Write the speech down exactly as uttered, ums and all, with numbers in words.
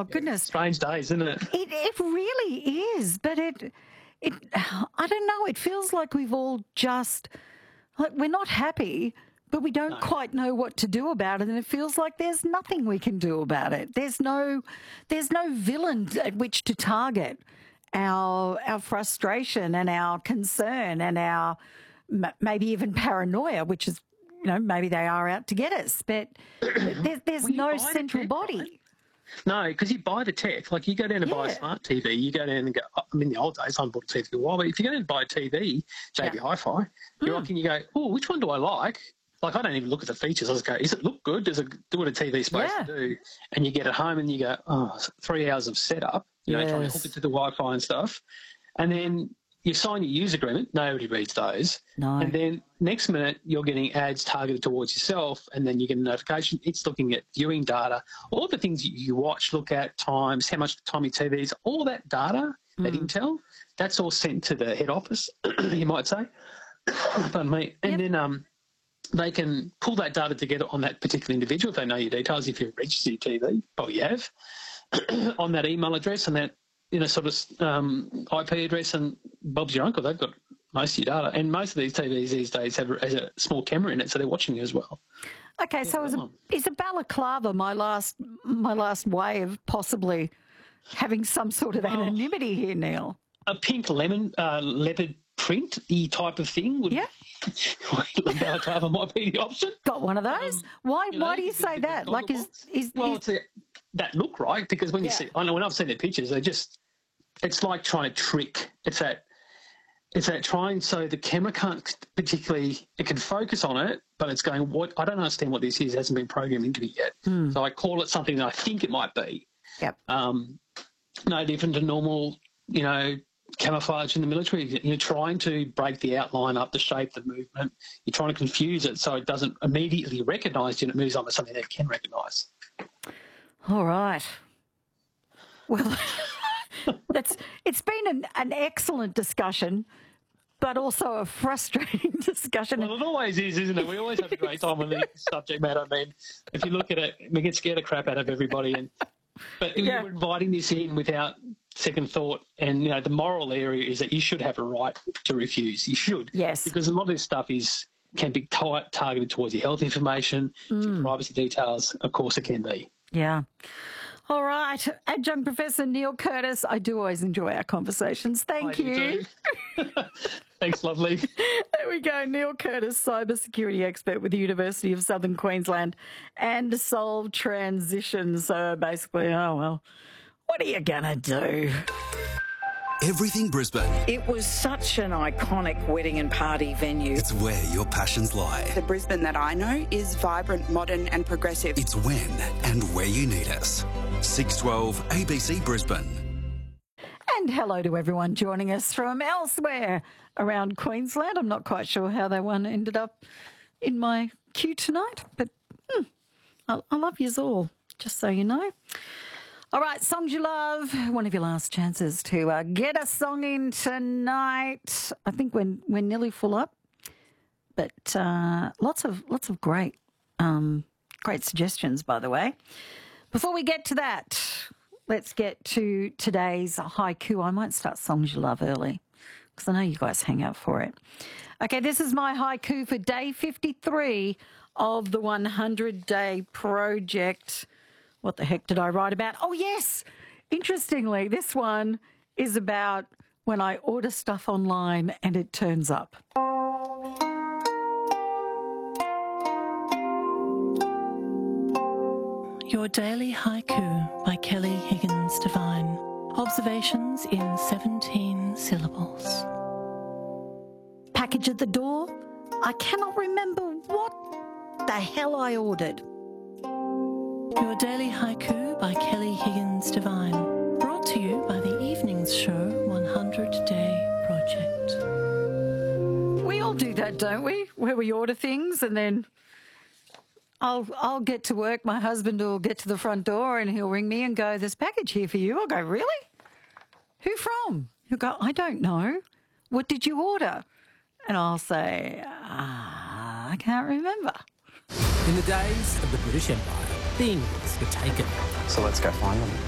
goodness. Strange days, isn't it? It, it really is, but it, it, I don't know, it feels like we've all just, like we're not happy, but we don't No. quite know what to do about it, and it feels like there's nothing we can do about it. There's no, there's no villain at which to target our our frustration and our concern and our m- maybe even paranoia, which is, you know, maybe they are out to get us, but there's, there's Well, you no buy the central tech, body. right? No, because you buy the tech. Like you go down and buy a Yeah. smart T V, you go down and go, I mean, in the old days, I bought a T V for a while, but if you go down and buy a T V, J B Yeah. Hi-Fi, you're Mm. like, and you go, oh, which one do I like? Like, I don't even look at the features. I just go, does it look good? Does it do what a T V's supposed Yeah. to do? And you get it home and you go, oh, it's three hours of setup, you know, trying to Yes. hook it to the Wi-Fi and stuff. And then you sign your use agreement. Nobody reads those. No. And then next minute, you're getting ads targeted towards yourself, and then you get a notification. It's looking at viewing data, all the things you- you watch, look at, times, how much time your T V is, all that data, that Mm. intel, that's all sent to the head office, you might say. Pardon me. And Yep. then um, they can pull that data together on that particular individual if they know your details, if you've registered your T V, probably you have, on that email address and that, you know, sort of um, I P address, and Bob's your uncle. They've got most of your data. And most of these T Vs these days have a, has a small camera in it, so they're watching you as well. Okay, so is go a, on. is a balaclava my last my last way of possibly having some sort of anonymity here, Neil? A pink lemon uh, leopard print y type of thing would Yeah. balaclava might be the option. Got one of those? Um, why you know, why do you with the- say with the that? goggle Like is box. is, Well, is it's a, that look, right? Because when you Yeah. see, I know when I've seen the pictures, they just, it's like trying to trick. It's that, it's that trying so the camera can't particularly, it can focus on it, but it's going, what, I don't understand what this is, it hasn't been programmed into it yet. Hmm. So I call it something that I think it might be. Yep. Um, no different to normal, you know, camouflage in the military. You're trying to break the outline up, the shape, the movement. You're trying to confuse it so it doesn't immediately recognise you and it moves on to something that it can recognise. All right. Well, that's it's been an, an excellent discussion, but also a frustrating discussion. Well, it always is, isn't it? We always have a great time on the subject matter. I mean, if you look at it, we get scared the crap out of everybody. And But Yeah. you're inviting this in without second thought. And, you know, the moral area is that you should have a right to refuse. You should. Yes. Because a lot of this stuff is can be t- targeted towards your health information, Mm. your privacy details. Of course it can be. Yeah. All right. Adjunct Professor Neil Curtis, I do always enjoy our conversations. Thank I do you. too. Thanks, lovely. There we go. Neil Curtis, cybersecurity expert with the University of Southern Queensland and Solve Transition. So basically, oh, well, what are you going to do? Everything Brisbane. It was such an iconic wedding and party venue. It's where your passions lie. The Brisbane that I know is vibrant, modern and progressive. It's when and where you need us. six twelve A B C Brisbane. And hello to everyone joining us from elsewhere around Queensland. I'm not quite sure how that one ended up in my queue tonight, but hmm, I, I love yous all, just so you know. All right, songs you love. One of your last chances to uh, get a song in tonight. I think we're, we're nearly full up, but uh, lots of lots of great um, great suggestions, by the way. Before we get to that, let's get to today's haiku. I might start songs you love early because I know you guys hang out for it. Okay, this is my haiku for day fifty-three of the one hundred day project. What the heck did I write about? Oh, yes. Interestingly, this one is about when I order stuff online and it turns up. Your Daily Haiku by Kelly Higgins Devine. Observations in seventeen syllables. Package at the door. I cannot remember what the hell I ordered. Your Daily Haiku by Kelly Higgins Devine. Brought to you by the Evenings Show one hundred day Project. We all do that, don't we? Where we order things and then I'll I'll get to work, my husband will get to the front door and he'll ring me and go, there's a package here for you. I'll go, really? Who from? He'll go, I don't know. What did you order? And I'll say, ah, I can't remember. In the days of the British Empire, things were taken. So let's go find them.